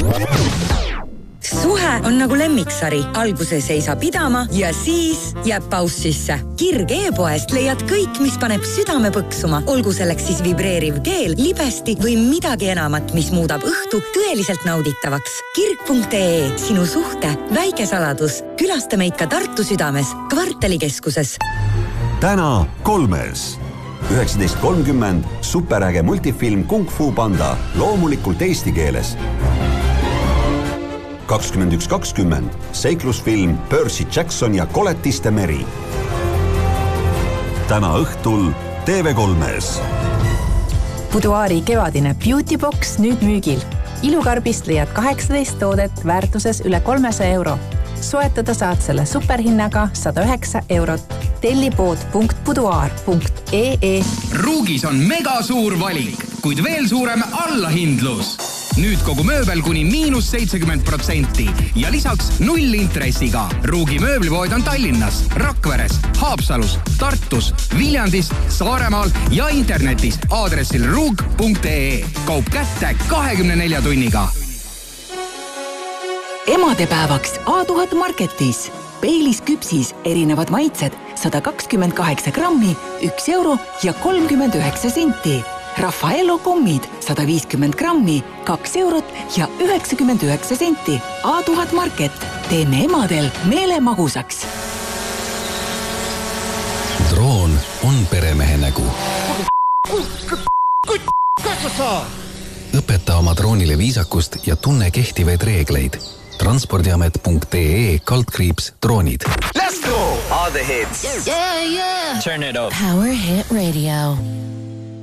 Suhe on nagu lemmiksari. Alguses ei saa pidama ja siis jääb paus sisse. Kirg e-poest leiad kõik, mis paneb südame põksuma. Olgu selleks siis vibreeriv keel, libesti või midagi enamat, mis muudab õhtu tõeliselt nauditavaks. Kirg.ee, sinu suhte väike saladus. Külasta meid ka Tartu südames, Kvartalikeskuses. Täna 3. 19.30 superäge multifilm Kung Fu Panda, loomulikult eesti keeles. 21.20 seiklusfilm Percy Jackson ja koletiste meri. Täna õhtul TV3-s. Boudoiri kevadine Beauty Box nüüd müügil. Ilukarbist leiad 18 toodet väärtuses üle 300 euro. Soetada saad selle superhinnaga 109 eurot. tellipood.boudoir.ee. Ruugis on mega suur valik, kuid veel suurem allahindlus. Nüüd kogu mööbel kuni -70% ja lisaks 0 intressiga. Ruugi mööblipood on Tallinnas, Rakveres, Haapsalus, Tartus, Viljandis, Saaremaal ja internetis aadressil ruug.ee. Kaup kätte 24 tunniga. Emadepäevaks A1000 Marketis. Peilis küpsis erinevad maitsed 128 grammi, 1 euro ja 39 senti. Raffaello kommid 150 grammi, 2 eurot ja 99 senti. A1000 Market. Teeme emadel meele magusaks. Droon on peremehe nägu. Õpeta oma droonile viisakust ja tunne kehtivaid reegleid. Transpordiamet.ee/droonid. Let's go! All the hits. Yeah. Turn it up. Power Hit Radio.